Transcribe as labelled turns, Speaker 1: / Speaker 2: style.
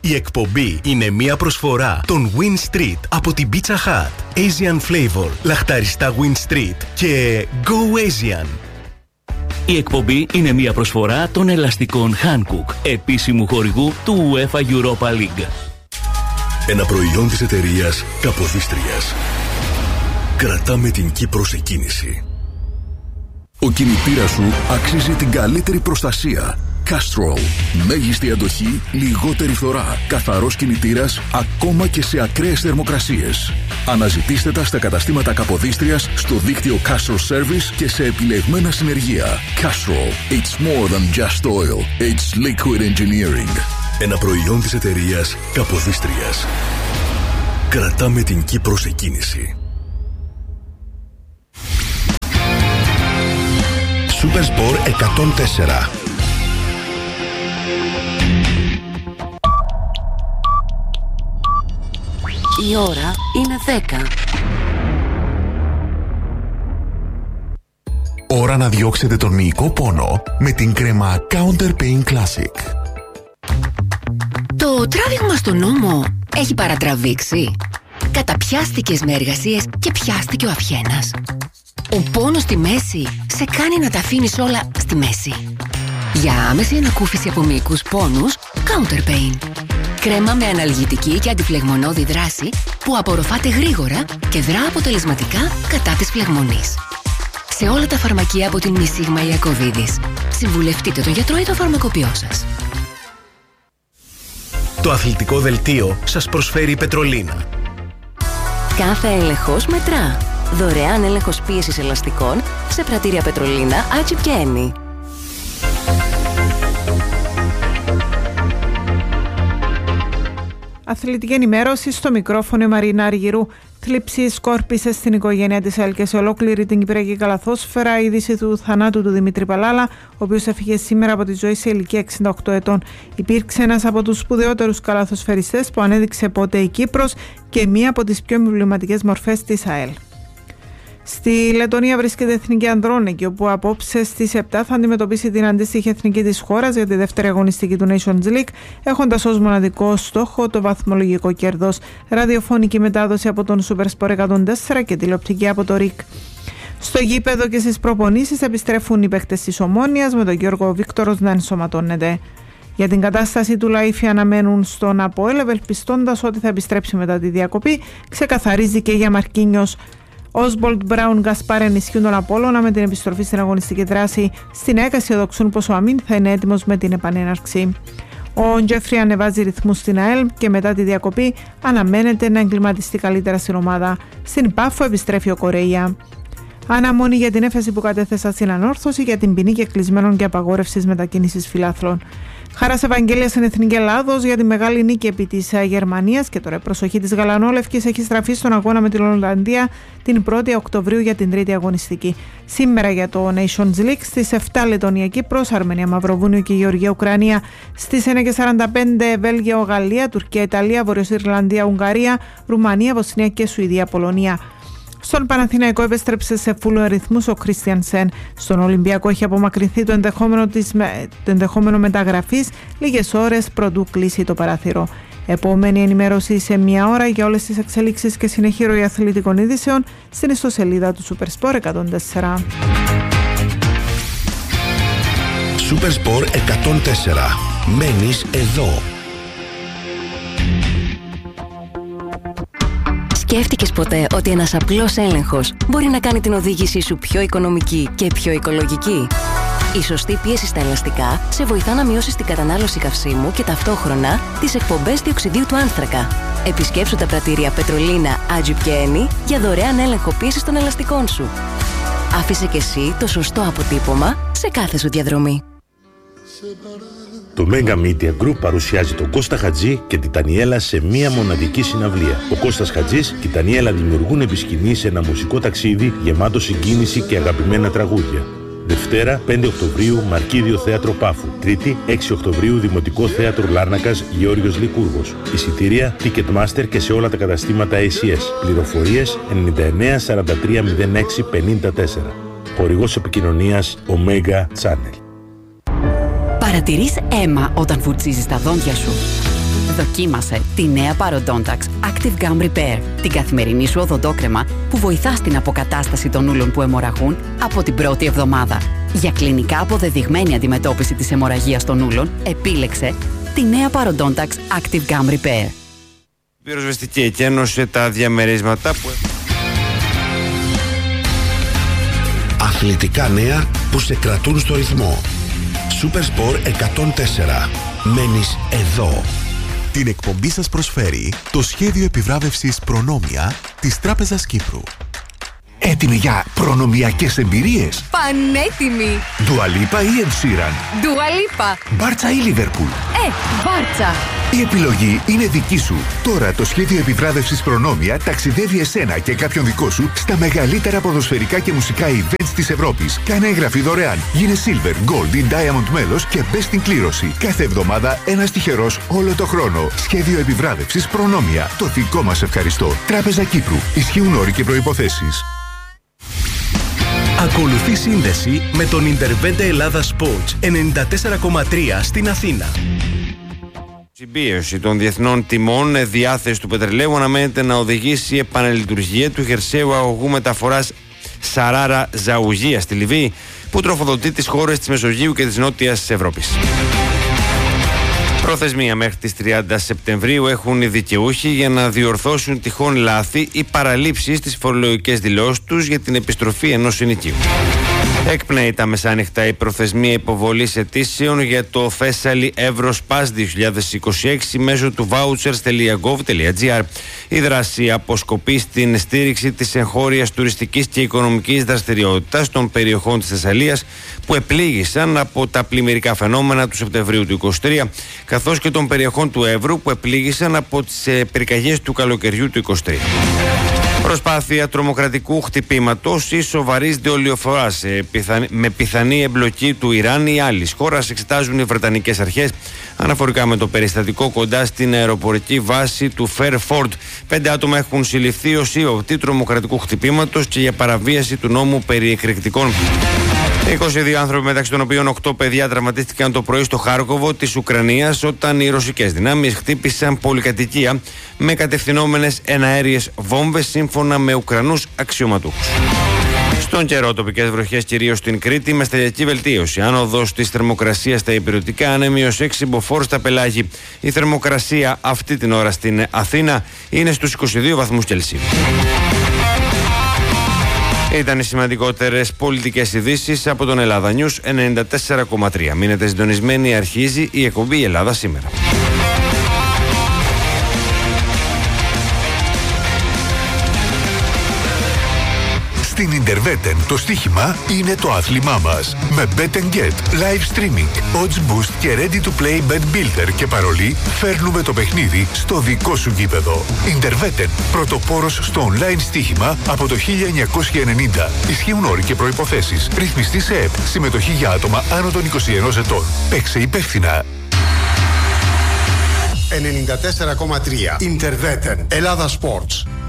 Speaker 1: Η εκπομπή είναι μια προσφορά των Win Street από την Pizza Hut, Asian Flavor, λαχταριστά Win Street και Go Asian.
Speaker 2: Η εκπομπή είναι μια προσφορά των ελαστικών Hankook, επίσημου χορηγού του UEFA Europa League.
Speaker 3: Ένα προϊόν της εταιρείας Καποδίστριας. Κρατάμε την Κύπρο σε κίνηση. Ο κινητήρας σου αξίζει την καλύτερη προστασία. Castrol. Μέγιστη αντοχή, λιγότερη φθορά. Καθαρός κινητήρας, ακόμα και σε ακραίες θερμοκρασίες. Αναζητήστε τα στα καταστήματα Καποδίστριας, στο δίκτυο Castrol Service και σε επιλεγμένα συνεργεία. Castrol. It's more than just oil. It's liquid engineering. Ένα προϊόν της εταιρείας Καποδίστριας. Κρατάμε την Κύπρο σε κίνηση.
Speaker 4: Supersport 104.
Speaker 5: Η ώρα είναι 10.
Speaker 4: Ώρα να διώξετε τον μυϊκό πόνο με την κρέμα Counter Pain Classic.
Speaker 5: Το τράβηγμα στον ώμο έχει παρατραβήξει. Καταπιάστηκες με εργασίες και πιάστηκε ο αυχένας. Ο πόνος στη μέση σε κάνει να τα αφήνεις όλα στη μέση. Για άμεση ανακούφιση από μυϊκούς πόνους, Counter Pain. Κρέμα με αναλγητική και αντιφλεγμονώδη δράση που απορροφάται γρήγορα και δρά αποτελεσματικά κατά της φλεγμονής. Σε όλα τα φαρμακεία από την Μισίγμα Ιακωβίδης. Συμβουλευτείτε τον γιατρό ή το φαρμακοποιό σας.
Speaker 1: Το αθλητικό δελτίο σας προσφέρει η Πετρολίνα.
Speaker 6: Κάθε έλεγχος μετρά. Δωρεάν έλεγχος πίεσης ελαστικών σε πρατήρια Πετρολίνα, Άτσιπ και Ένι.
Speaker 7: Αθλητική ενημέρωση στο μικρόφωνο η Μαρίνα Αργυρού. Θλίψη σκόρπισε στην οικογένεια της ΑΕΛ και σε ολόκληρη την κυπριακή καλαθόσφαιρα η είδηση του θανάτου του Δημήτρη Παλάλα, ο οποίος έφυγε σήμερα από τη ζωή σε ηλικία 68 ετών. Υπήρξε ένας από τους σπουδαιότερους καλαθοσφαιριστές που ανέδειξε ποτέ η Κύπρος και μία από τις πιο εμβληματικές μορφές της ΑΕΛ. Στη Λετωνία βρίσκεται η Εθνική Ανδρών, εκεί όπου απόψε στις 7 θα αντιμετωπίσει την αντίστοιχη εθνική της χώρας για τη δεύτερη αγωνιστική του Nations League, έχοντας ως μοναδικό στόχο το βαθμολογικό κέρδος. Ραδιοφωνική μετάδοση από τον Supersport 104 και τηλεοπτική από το ΡΙΚ. Στο γήπεδο και στις προπονήσεις επιστρέφουν οι παίκτες της Ομόνοιας, με τον Γιώργο Βίκτορος να ενσωματώνεται. Για την κατάσταση του Λαΐφη αναμένουν στον ΑΠΟΕΛ, ευελπιστώντας ότι θα επιστρέψει μετά τη διακοπή, ξεκαθαρίζει και για Μαρκίνιος. Όσμπολτ, Μπράουν, Γκασπάρ ενισχύουν τον Απόλλωνα με την επιστροφή στην αγωνιστική δράση. Στην ΕΚΑ αισιοδοξούν πως ο Αμίν θα είναι έτοιμος με την επανέναρξη. Ο Τζέφρι ανεβάζει ρυθμούς στην ΑΕΛ και μετά τη διακοπή αναμένεται να εγκληματιστεί καλύτερα στην ομάδα. Στην Πάφο επιστρέφει ο Κορέια. Αναμονή για την έφεση που κατέθεσα στην ανόρθωση για την ποινή και κλεισμένων και απαγόρευσης μετακίνησης φιλάθλων. Χαράς Ευαγγέλια στην Εθνική Ελλάδος για τη μεγάλη νίκη επί της Γερμανίας και τώρα η προσοχή της Γαλανόλευκης έχει στραφεί στον αγώνα με την Ολλανδία την 1η Οκτωβρίου για την τρίτη αγωνιστική. Σήμερα για το Nations League στις 7 Λετωνία Κύπρος, Αρμενία Μαυροβούνιο και Γεωργία Ουκρανία, στις 9:45 Βέλγιο Γαλλία, Τουρκία Ιταλία, Βορειοϊρλανδία Ιρλανδία Ουγγαρία, Ρουμανία Βοσνία και Σουηδία Πολωνία. Στον Παναθηναϊκό επέστρεψε σε φούλο ρυθμούς ο Κρίστιανσεν. Στον Ολυμπιακό έχει απομακρυνθεί το ενδεχόμενο μεταγραφής λίγες ώρες προτού κλείσει το παράθυρο. Επόμενη ενημέρωση σε μία ώρα για όλες τις εξελίξεις και συνεχή ροή αθλητικών είδησεων στην ιστοσελίδα του Supersport 104.
Speaker 4: Supersport 104. Μένεις εδώ.
Speaker 6: Σκέφτηκες ποτέ ότι ένας απλός έλεγχος μπορεί να κάνει την οδήγησή σου πιο οικονομική και πιο οικολογική? Η σωστή πίεση στα ελαστικά σε βοηθά να μειώσεις την κατανάλωση καυσίμου και ταυτόχρονα τις εκπομπές διοξιδίου του άνθρακα. Επισκέψου τα πρατήρια Πετρολίνα, Άτζιπ και Ένι για δωρεάν έλεγχο πίεσης των ελαστικών σου. Άφησε και εσύ το σωστό αποτύπωμα σε κάθε σου διαδρομή.
Speaker 8: Το Mega Media Group παρουσιάζει τον Κώστα Χατζή και την Τανιέλα σε μία μοναδική συναυλία. Ο Κώστας Χατζής και η Τανιέλα δημιουργούν επί σκηνής ένα μουσικό ταξίδι γεμάτο συγκίνηση και αγαπημένα τραγούδια. Δευτέρα, 5 Οκτωβρίου, Μαρκίδιο Θέατρο Πάφου. Τρίτη, 6 Οκτωβρίου, Δημοτικό Θέατρο Λάρνακας, Γεώργιος Λικούργος. Εισιτήρια, Ticketmaster και σε όλα τα καταστήματα ACS. Πληροφορίες 99 43 06 54. Χορηγός επικοινωνίας Omega Channel.
Speaker 5: Παρατηρείς αίμα όταν φουρτσίζεις τα δόντια σου?
Speaker 9: Δοκίμασε τη νέα Parodontax Active Gum Repair, την καθημερινή σου οδοντόκρεμα που βοηθά στην αποκατάσταση των ούλων που αιμορραγούν από την πρώτη εβδομάδα. Για κλινικά αποδεδειγμένη αντιμετώπιση της αιμορραγίας των ούλων, επίλεξε τη νέα Parodontax Active Gum Repair.
Speaker 10: Πυροσβεστική εκένωσε τα διαμερίσματα που...
Speaker 11: Αθλητικά νέα που σε κρατούν στο ρυθμό. Supersport 104. Μένεις εδώ.
Speaker 4: Την εκπομπή σας προσφέρει το σχέδιο επιβράβευσης Προνόμια της Τράπεζας Κύπρου. Έτοιμοι για προνομιακές εμπειρίες?
Speaker 12: Πανέτοιμοι!
Speaker 4: Dua Lipa ή Ed Sheeran?
Speaker 12: Dua Lipa.
Speaker 4: Μπάρτσα ή Λίβερπουλ?
Speaker 12: Μπάρτσα.
Speaker 4: Η επιλογή είναι δική σου. Τώρα το σχέδιο επιβράβευσης Προνόμια ταξιδεύει εσένα και κάποιον δικό σου στα μεγαλύτερα ποδοσφαιρικά και μουσικά events της Ευρώπης. Κάνε εγγραφή δωρεάν. Γίνε Silver, Gold ή Diamond μέλος και μπες στην κλήρωση. Κάθε εβδομάδα ένας τυχερός όλο το χρόνο. Σχέδιο επιβράβευσης Προνόμια. Το δικό μας ευχαριστώ. Τράπεζα Κύπρου. Ισχύουν όροι και προϋποθέσεις.
Speaker 1: Ακολουθεί σύνδεση με τον Intervente Ελλάδα Sports 94,3 στην Αθήνα.
Speaker 10: Συμπίεση των διεθνών τιμών, διάθεση του πετρελαίου αναμένεται να οδηγήσει επαναλειτουργία του χερσαίου αγωγού μεταφοράς Σαράρα Ζαουγία στη Λιβύη, που τροφοδοτεί τις χώρες της Μεσογείου και της Νότιας Ευρώπης. Προθεσμία μέχρι τις 30 Σεπτεμβρίου έχουν οι δικαιούχοι για να διορθώσουν τυχόν λάθη ή παραλήψεις στις φορολογικές δηλώσεις τους για την επιστροφή ενός συνοικίου. Εκπνέει τα μεσάνυχτα η προθεσμία υποβολής αιτήσεων για το Thessaly Evros Pass 2026 μέσω του vouchers.gov.gr. Η δράση αποσκοπεί στην στήριξη της εγχώριας τουριστικής και οικονομικής δραστηριότητας των περιοχών της Θεσσαλίας που επλήγησαν από τα πλημμυρικά φαινόμενα του Σεπτεμβρίου του 2023, καθώς και των περιοχών του Εύρου που επλήγησαν από τις πυρκαγιές του καλοκαιριού του 2023. Προσπάθεια τρομοκρατικού χτυπήματος ή σοβαρής διολιοφοράς με πιθανή εμπλοκή του Ιράν ή άλλης χώρας εξετάζουν οι βρετανικές αρχές αναφορικά με το περιστατικό κοντά στην αεροπορική βάση του Fairford. 5 άτομα έχουν συλληφθεί ως ύποπτοι τρομοκρατικού χτυπήματος και για παραβίαση του νόμου περί εκρηκτικών. 22 άνθρωποι, μεταξύ των οποίων 8 παιδιά, τραυματίστηκαν το πρωί στο Χάρκοβο της Ουκρανίας όταν οι ρωσικές δυνάμεις χτύπησαν πολυκατοικία με κατευθυνόμενες εναέριες βόμβες, σύμφωνα με Ουκρανούς αξιωματούχους. Στον καιρό, τοπικές βροχές κυρίως στην Κρήτη με σταδιακή βελτίωση. Άνοδος της θερμοκρασίας στα υπηρετικά, άνεμιος 6 μποφόρ στα πελάγη. Η θερμοκρασία αυτή την ώρα στην Αθήνα είναι στους 22 βαθμούς Κελσίου. Ήταν οι σημαντικότερες πολιτικές ειδήσεις από τον Ελλάδα News 94,3. Μείνετε συντονισμένοι, αρχίζει η εκπομπή Ελλάδα σήμερα.
Speaker 4: Στην Interveten το στοίχημα είναι το άθλημά μας. Με Bet & Get, live streaming, odds boost και ready to play bet builder και παρολί, φέρνουμε το παιχνίδι στο δικό σου γήπεδο. Interveten, πρωτοπόρος στο online στοίχημα από το 1990. Ισχύουν όροι και προϋποθέσεις. Ρυθμιστή σε ΕΠ. Συμμετοχή για άτομα άνω των 21 ετών. Παίξε υπεύθυνα.
Speaker 13: 94,3 Interveten Ελλάδα Sports.